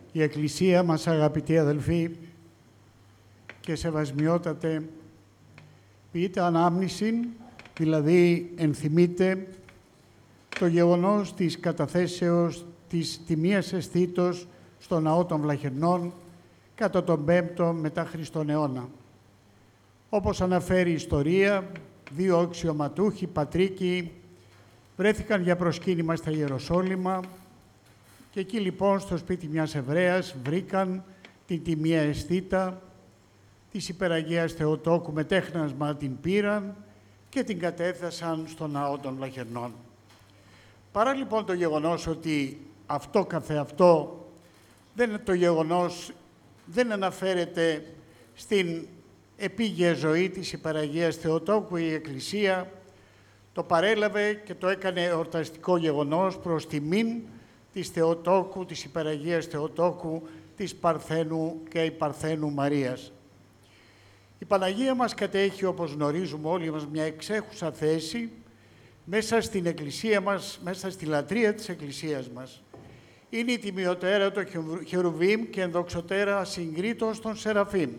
Η Εκκλησία μας, αγαπητοί αδελφοί και σεβασμιότατε, ποιείται ανάμνηση, δηλαδή ενθυμείται το γεγονός της καταθέσεως της τιμίας αισθήτως στο Ναό των Βλαχερνών κατά τον 5ο μετά Χριστόν αιώνα. Όπως αναφέρει η ιστορία, 2 αξιωματούχοι πατρίκοι βρέθηκαν για προσκύνημα στα Ιεροσόλυμα και εκεί λοιπόν στο σπίτι μιας Εβραίας βρήκαν την τιμία αισθήτα της Υπεραγίας Θεοτόκου, με τέχνασμα την πήραν και την κατέθεσαν στο Ναό των Βλαχερνών. Παρά λοιπόν το γεγονός ότι αυτό καθεαυτό δεν αναφέρεται στην επίγεια ζωή της Υπεραγίας Θεοτόκου, η Εκκλησία το παρέλαβε και το έκανε εορταστικό γεγονός προς τιμήν της Θεοτόκου, της Υπεραγίας Θεοτόκου, της Παρθένου και η Παρθένου Μαρίας. Η Παναγία μας κατέχει, όπως γνωρίζουμε όλοι μας, μια εξέχουσα θέση μέσα στην Εκκλησία μας, μέσα στη λατρεία της Εκκλησίας μας. Είναι η τιμιωτέρα των Χερουβίμ και ενδοξωτέρα συγκρίτως των Σεραφείμ.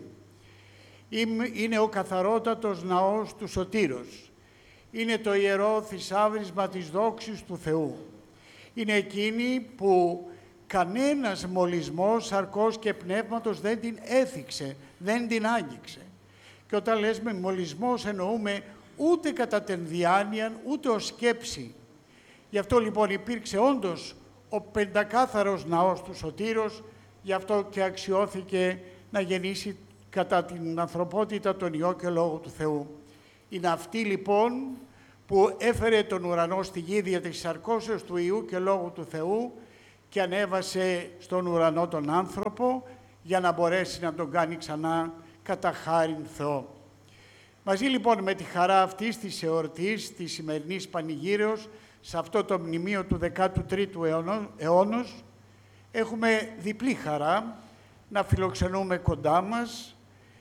Είναι ο καθαρότατος ναός του Σωτήρος. Είναι το ιερό θησάβρισμα της δόξης του Θεού. Είναι εκείνη που κανένας μολυσμός σαρκός και πνεύματος δεν την έθιξε, δεν την άγγιξε. Και όταν λέμε μολυσμός εννοούμε ούτε κατά την διάνοια, ούτε ως σκέψη. Γι' αυτό λοιπόν υπήρξε όντως ο πεντακάθαρος ναός του Σωτήρος, γι' αυτό και αξιώθηκε να γεννήσει κατά την ανθρωπότητα τον Υιό και Λόγο του Θεού. Είναι αυτή λοιπόν που έφερε τον ουρανό στη γη δια της σαρκώσεως του Υιού και Λόγου του Θεού και ανέβασε στον ουρανό τον άνθρωπο για να μπορέσει να τον κάνει ξανά κατά χάριν Θεό. Μαζί λοιπόν με τη χαρά αυτής της εορτής, της σημερινής πανηγύρεως, σε αυτό το μνημείο του 13ου αιώνος, έχουμε διπλή χαρά να φιλοξενούμε κοντά μας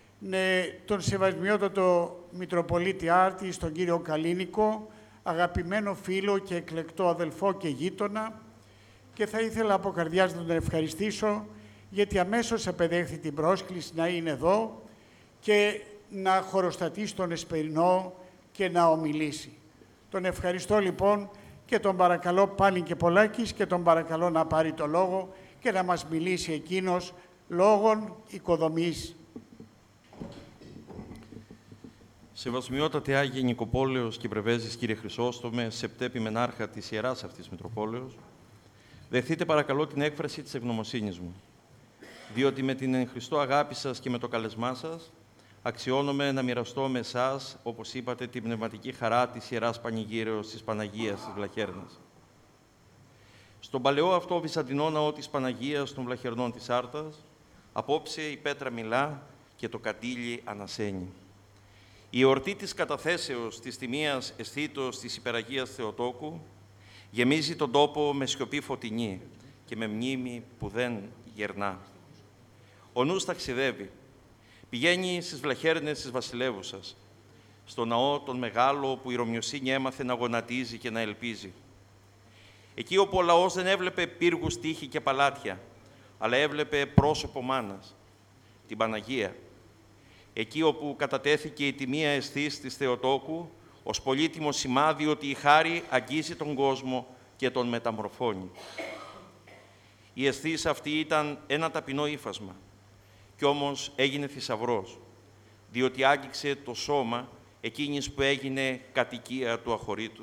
τον σεβασμιότατο Μητροπολίτη Άρτης, τον κύριο Καλίνικο, αγαπημένο φίλο και εκλεκτό αδελφό και γείτονα, και θα ήθελα από καρδιάς να τον ευχαριστήσω γιατί αμέσως απεδέχθη την πρόσκληση να είναι εδώ και να χωροστατήσει τον Εσπερινό και να ομιλήσει. Τον ευχαριστώ λοιπόν και τον παρακαλώ πάλι και πολλάκις και τον παρακαλώ να πάρει το λόγο και να μας μιλήσει εκείνος λόγων οικοδομής. Σεβασμιότατε Άγιε Νικοπόλεως και Πρεβέζης κύριε Χρυσόστομε, σεπτέπη μενάρχα της Ιεράς αυτής Μητροπόλεως, δεχθείτε παρακαλώ την έκφραση της ευγνωμοσύνης μου, διότι με την εν Χριστώ αγάπη σας και με το καλεσμά σας αξιώνομαι να μοιραστώ με εσάς, όπως είπατε, την πνευματική χαρά της Ιεράς Πανηγύρεως της Παναγίας της Βλαχέρνας. Στον παλαιό αυτό βυζαντινό ναό της Παναγίας των Βλαχερνών της Άρτας, απόψε η πέτρα μιλά και το καντήλι ανασένει. Η εορτή της καταθέσεως της τιμίας αισθήτως της Υπεραγίας Θεοτόκου γεμίζει τον τόπο με σιωπή φωτεινή και με μνήμη που δεν γερνά. Ο νους ταξιδεύει. Πηγαίνει στις Βλαχέρνες της Βασιλεύουσας, στο ναό τον μεγάλο που η Ρωμιοσύνη έμαθε να γονατίζει και να ελπίζει. Εκεί όπου ο λαός δεν έβλεπε πύργους, τείχη και παλάτια, αλλά έβλεπε πρόσωπο μάνας, την Παναγία. Εκεί όπου κατατέθηκε η τιμία αισθής της Θεοτόκου, ως πολύτιμο σημάδι ότι η χάρη αγγίζει τον κόσμο και τον μεταμορφώνει. Η αισθής αυτή ήταν ένα ταπεινό ύφασμα, κι όμως έγινε θησαυρός, διότι άγγιξε το σώμα εκείνης που έγινε κατοικία του αχωρήτου.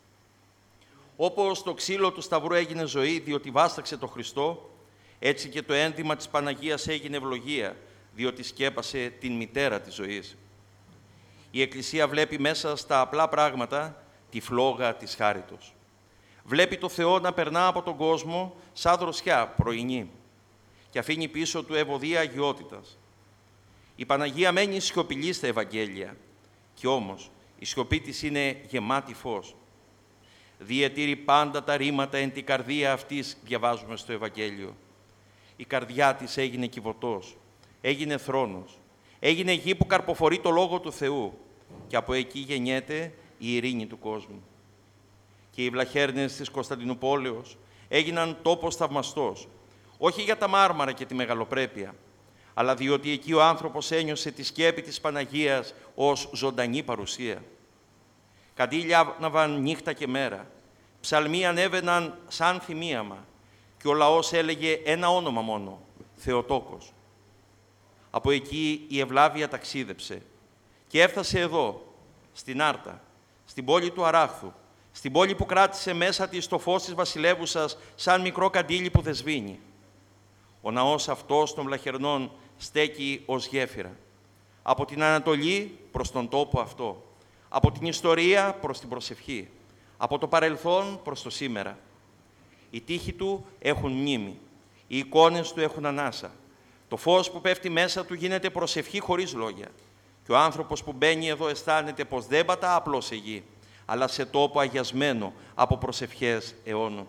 Όπως το ξύλο του Σταυρού έγινε ζωή, διότι βάσταξε το Χριστό, έτσι και το ένδυμα της Παναγίας έγινε ευλογία, διότι σκέπασε την μητέρα της ζωής. Η Εκκλησία βλέπει μέσα στα απλά πράγματα τη φλόγα της χάριτος. Βλέπει το Θεό να περνά από τον κόσμο σαν δροσιά πρωινή και αφήνει πίσω του ευωδία αγιότητας. Η Παναγία μένει σιωπηλή στα Ευαγγέλια, κι όμως η σιωπή της είναι γεμάτη φως. Διατήρει πάντα τα ρήματα εν την καρδία αυτής, διαβάζουμε στο Ευαγγέλιο. Η καρδιά της έγινε κιβωτός, έγινε θρόνος, έγινε γη που καρποφορεί το Λόγο του Θεού και από εκεί γεννιέται η ειρήνη του κόσμου. Και οι Βλαχέρνες της Κωνσταντινουπόλεως έγιναν τόπος θαυμαστός, όχι για τα μάρμαρα και τη μεγαλοπρέπεια, αλλά διότι εκεί ο άνθρωπος ένιωσε τη σκέπη της Παναγίας ως ζωντανή παρουσία. Καντήλια άναβαν νύχτα και μέρα, ψαλμοί ανέβαιναν σαν θυμίαμα και ο λαός έλεγε ένα όνομα μόνο, Θεοτόκος. Από εκεί η ευλάβεια ταξίδεψε και έφτασε εδώ, στην Άρτα, στην πόλη του Αράχθου, στην πόλη που κράτησε μέσα της το φως της βασιλεύουσας σαν μικρό καντήλι που δεν σβήνει. Ο ναός αυτός των Βλαχερνών στέκει ως γέφυρα. Από την Ανατολή προς τον τόπο αυτό. Από την ιστορία προς την προσευχή. Από το παρελθόν προς το σήμερα. Οι τοίχοι του έχουν μνήμη. Οι εικόνες του έχουν ανάσα. Το φως που πέφτει μέσα του γίνεται προσευχή χωρίς λόγια. Και ο άνθρωπος που μπαίνει εδώ αισθάνεται πως δεν πατά απλώς σε γη, αλλά σε τόπο αγιασμένο από προσευχές αιώνων.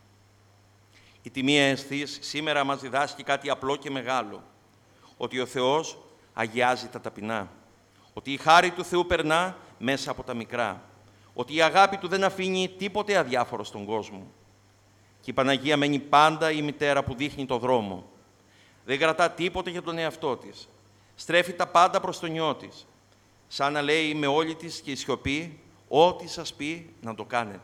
Η τιμή αισθής σήμερα μας διδάσκει κάτι απλό και μεγάλο, ότι ο Θεός αγιάζει τα ταπεινά, ότι η χάρη του Θεού περνά μέσα από τα μικρά, ότι η αγάπη του δεν αφήνει τίποτε αδιάφορο στον κόσμο. Και η Παναγία μένει πάντα η μητέρα που δείχνει το δρόμο. Δεν κρατά τίποτε για τον εαυτό της. Στρέφει τα πάντα προς τον νιό της, σαν να λέει με όλη της και η σιωπή, ό,τι σας πει να το κάνετε.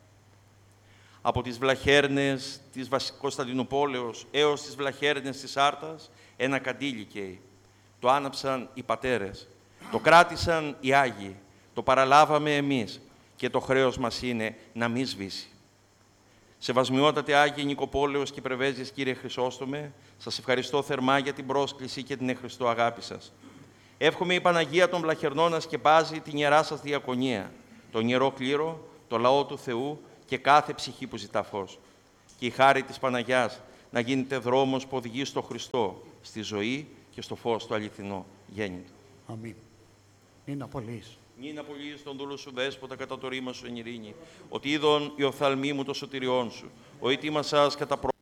Από τις Βλαχέρνες της Κωνσταντινούπολεως έως τις Βλαχέρνες της Άρτας, ένα καντήλι καίει. Το άναψαν οι πατέρες, το κράτησαν οι Άγιοι, το παραλάβαμε εμείς και το χρέος μας είναι να μην σβήσει. Σεβασμιότατε Άγιε Νικοπόλεως και Πρεβέζης, Κύριε Χρυσόστομε, σας ευχαριστώ θερμά για την πρόσκληση και την εχριστό αγάπη σας. Εύχομαι η Παναγία των Βλαχερνών να σκεπάζει την ιερά σας διακονία, τον ιερό κλήρο, το λαό του Θεού και κάθε ψυχή που ζητά φως. Και η χάρη της Παναγιάς να γίνεται δρόμος που οδηγεί στο Χριστό, στη ζωή και στο φως του αληθινό γέννητο. Αμήν. Νίνα Πολύς. Νίνα Πολύς, τον δούλο σου δέσποτα κατά το ρήμα σου εν ειρήνη, ότι είδον η οφθαλμή μου το σωτηριόν σου, ο ητήμας σας κατά